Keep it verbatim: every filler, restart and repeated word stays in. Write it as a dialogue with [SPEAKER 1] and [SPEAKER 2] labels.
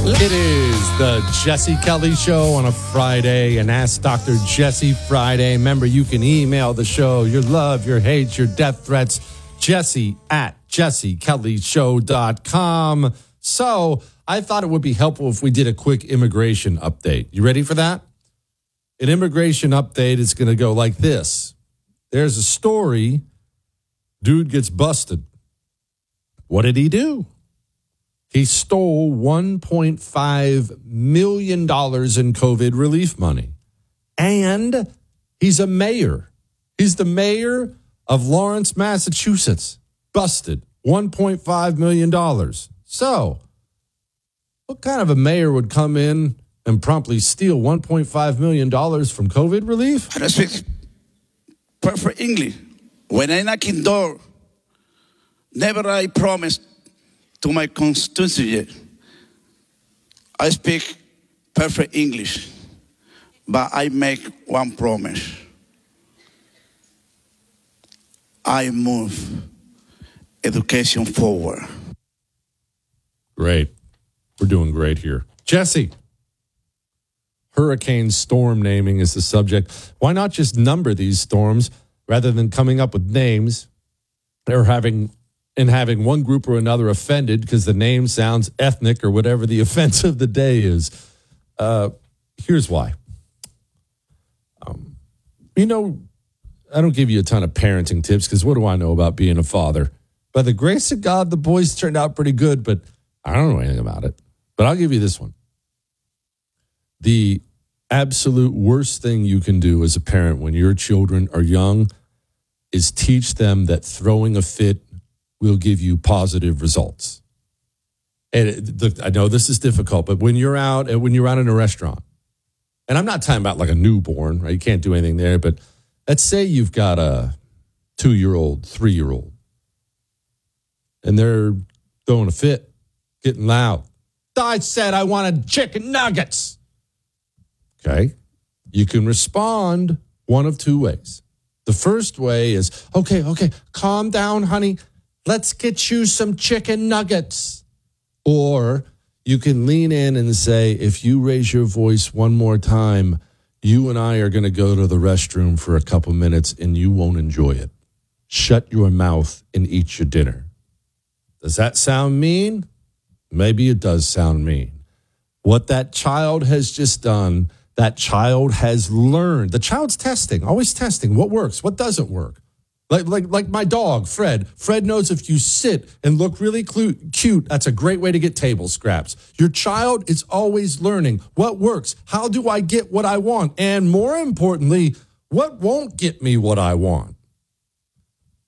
[SPEAKER 1] It is the Jesse Kelly Show on a Friday, and Ask Doctor Jesse Friday. Remember, you can email the show your love, your hate, your death threats, Jesse at jesse kelly show dot com. So I thought it would be helpful if we did a quick immigration update. You ready for that? An immigration update is going to go like this. There's a story. Dude gets busted. What did he do? He stole one point five million dollars in COVID relief money. And he's a mayor. He's the mayor of Lawrence, Massachusetts. Busted. one point five million dollars. So, what kind of a mayor would come in and promptly steal one point five million dollars from COVID relief?
[SPEAKER 2] I don't speak perfect English. When I knock in door, never I promise to my constituency. I speak perfect English, but I make one promise. I move education forward.
[SPEAKER 1] Great. We're doing great here. Jesse, hurricane storm naming is the subject. Why not just number these storms rather than coming up with names or having and having one group or another offended because the name sounds ethnic or whatever the offense of the day is? Uh, here's why. Um, you know, I don't give you a ton of parenting tips because what do I know about being a father? By the grace of God, the boys turned out pretty good, but I don't know anything about it. But I'll give you this one. The absolute worst thing you can do as a parent when your children are young is teach them that throwing a fit will give you positive results. And it, look, I know this is difficult, but when you're out and when you're out in a restaurant, and I'm not talking about like a newborn, right? You can't do anything there, but let's say you've got a two-year-old, three-year-old, and they're throwing a fit, getting loud. I said I wanted chicken nuggets. Okay. You can respond one of two ways. The first way is, okay, okay, calm down, honey. Let's get you some chicken nuggets. Or you can lean in and say, if you raise your voice one more time, you and I are going to go to the restroom for a couple minutes and you won't enjoy it. Shut your mouth and eat your dinner. Does that sound mean? Maybe it does sound mean. What that child has just done, that child has learned. The child's testing, always testing. What works? What doesn't work? Like, like, like my dog, Fred. Fred knows if you sit and look really clu- cute, that's a great way to get table scraps. Your child is always learning what works. How do I get what I want? And more importantly, what won't get me what I want?